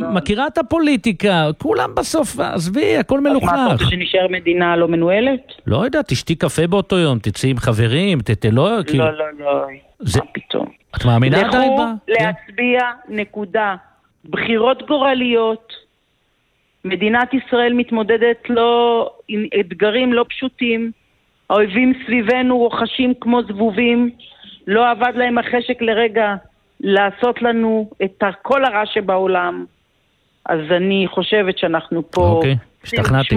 מכירה את הפוליטיקה, כולם בסוף, עזבי, הכל מלוכלך. אז מה, אתה רוצה שנשאר מדינה לא מנוהלת? לא יודע, תשתי קפה באותו יום, תצאי עם חברים, לא... לא, מה פתאום? את מאמינה עדיין בה? לכו להצביע, נקודה. בחירות גורליות, מדינת ישראל מתמודדת עם אתגרים לא פשוטים, האויבים סביבנו רוחשים כמו זבובים, לא עבד להם החשק לרגע לעשות לנו את כל הרע שבעולם. אז אני חושבת שאנחנו פה השתכנעתי.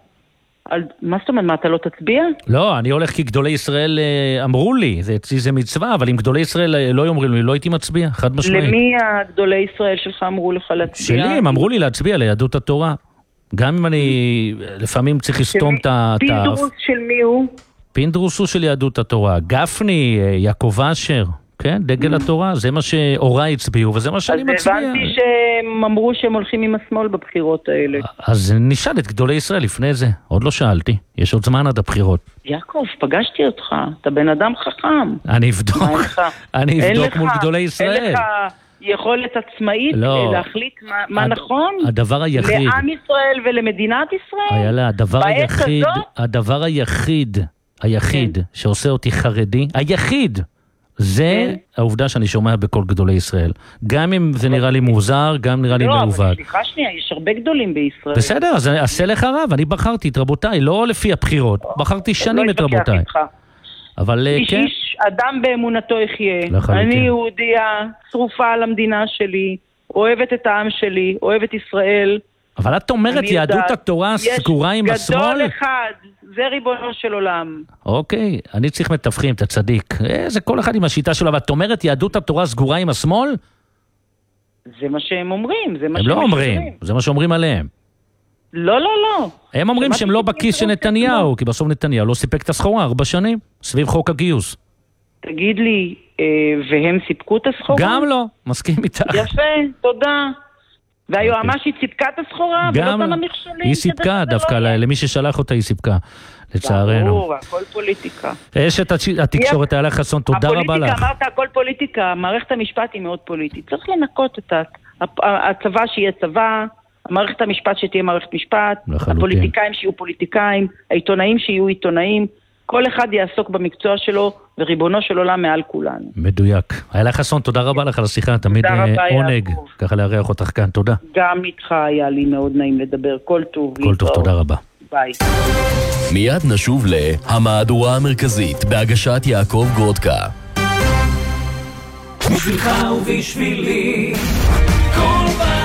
מה זאת אומרת, מה אתה לא תצביע? לא, אני הולך כי גדולי ישראל אמרו לי, זה מצווה, אבל אם גדולי ישראל לא אומרים לי, לא הייתי מצביע, חד משמעית. למי הגדולי ישראל שלך אמרו לך להצביע? שלי, הם אמרו לי להצביע ליהדות התורה. גם אם אני לפעמים צריך לסתום את פינדרוס של מי הוא? פינדרוס הוא של יהדות התורה. גפני, יעקב אשר, כן, דגל התורה, זה מה שאוריי הצביעו, וזה מה שאני מצביע. אז הבנתי שהם אמרו שהם הולכים עם השמאל בבחירות האלה. אז נשאל את גדולי ישראל לפני זה, עוד לא שאלתי, יש עוד זמן עד הבחירות. יעקב, פגשתי אותך, אתה בן אדם חכם. אני אבדוק מול גדולי ישראל. אין לך יכולת עצמאית להחליט מה נכון? הדבר היחיד. לעם ישראל ולמדינת ישראל? איילה, הדבר היחיד שעושה אותי חרדי, היחיד, זה העובדה שאני שומע בכל גדולי ישראל. גם אם זה נראה לי מוזר, גם נראה לי מעובד. לא, אבל סליחה שנייה, יש הרבה גדולים בישראל. בסדר, אז עשה לך רב, אני בחרתי את רבותיי, לא לפי הבחירות, בחרתי שנים את רבותיי. אבל כן. איש אדם באמונתו יחיה. אני יהודיה, שרופה על המדינה שלי, אוהבת את העם שלי, אוהבת ישראל. אבל את אומרת יהדות התורה סגורה עם השמאל? יש גדול אחד, זה ריבונו של עולם. אוקיי, אני צריך מתווכים, אתה צדיק. זה כל אחד עם השיטה שלו, אבל את אומרת יהדות התורה סגורה עם השמאל? זה מה שהם אומרים, זה מה הם לא אומרים, זה מה שאומרים עליהם. לא. הם אומרים שהם לא בכיס של נתניהו, כי בסוף נתניהו לא סיפק את הסחורה 4 שנים, סביב חוק הגיוס. תגיד לי, והם סיפקו את הסחורה? גם לא, מסכים איתך. יפה, תודה. והיועמ"שית סיפקה את הסחורה, ולא שמה מכשולים. היא סיפקה דווקא, למי ששלח אותה היא סיפקה, לצערנו. ברור, הכל פוליטיקה. אשת התקשורת איילה חסון, תודה רבה לך. הפוליטיקה, אמרת הכל פוליטיקה, מערכת המשפט היא מאוד פוליטית. צריך לנקות את הצבא שיהיה צבא, המערכת המשפט שתהיה מערכת משפט, הפוליטיקאים שיהיו פוליטיקאים, העיתונאים שיהיו עיתונאים, כל אחד יעסוק במקצוע שלו, וריבונו של עולם מעל כולנו. מדויק. איילה חסון, תודה רבה לך על השיחה, תמיד עונג, ככה לארח אותך כאן, תודה. גם איתך היה לי מאוד נעים לדבר, כל טוב. כל טוב, תודה רבה. ביי. מיד נשוב להמהדורה המרכזית, בהגשת יעקב גרודקה. בשבילך ובשבילי, כל ברמה.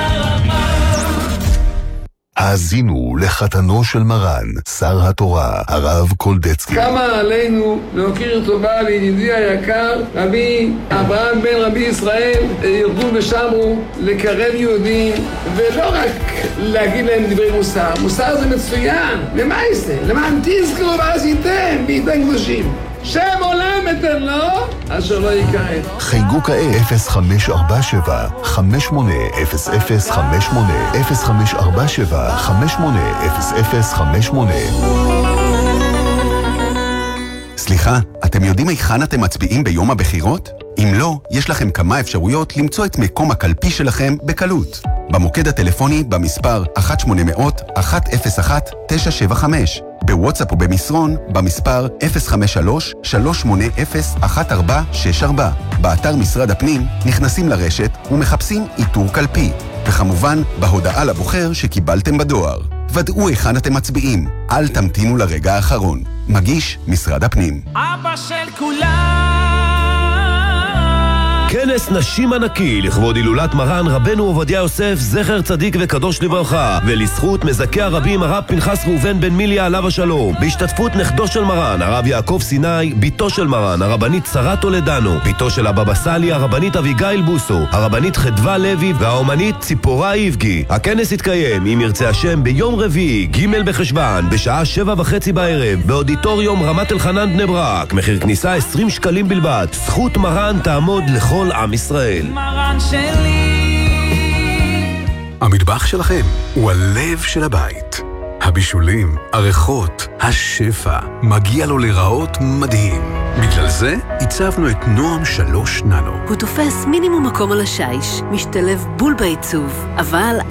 האזינו לחתנו של מרן, שר התורה, הרב קולדצקי. כמה עלינו להוקיר טובה לידידי היקר, רבי אברהם בן רבי ישראל, ירדו ושמו לקרב יהודים, ולא רק להגיד להם דברי מוסר. מוסר זה מצוין, למה זה? למען תזכרו ועשיתם בידי קדושים. שם עולם אתן לו, אשר לא יקראת. חייגו כעת 0547 580058 0547 580058. סליחה, אתם יודעים היכן אתם מצביעים ביום הבחירות? אם לא, יש לכם כמה אפשרויות למצוא את מקום הקלפי שלכם בקלות. במוקד הטלפוני במספר 1-800-101-975, בוואטסאפ ובמסרון במספר 053-380-1464, באתר משרד הפנים נכנסים לרשת ומחפשים איתור קלפי, וכמובן בהודעה לבוחר שקיבלתם בדואר. ודאו היכן אתם מצביעים, אל תמתינו לרגע האחרון. מגיש משרד הפנים. אבא של כולם. כנס נשים ענקי לכבוד הילולת מרן רבנו עובדיה יוסף זכר צדיק וקדוש לברכה, ולזכות מזכה הרבים הרב פנחס ראובן בן מיליה עליו השלום, בהשתתפות נכדו של מרן הרב יעקב סיני, ביתו של מרן הרבנית שרה טולדנו, ביתו של הבבא סאלי הרבנית אביגיל בוסו, הרבנית חדווה לוי והאומנית ציפורה איבגי. הכנס יתקיים אם ירצה השם ביום רביעי ג' בחשוון בשעה 7:30 בערב באודיטוריום רמת אלחנן בני ברק. מחיר כניסה 20 שקלים בלבד. זכות מרן תעמוד לכל עם ישראל. מרן שלי. המטבח שלכם הוא הלב של הבית. הבישולים, הריחות, השפע, מגיע לו לראות מדהים. בגלל זה הצבנו את נועם 3 ננו. הוא תופס מינימום מקום על השיש, משתלב בול בעיצוב, אבל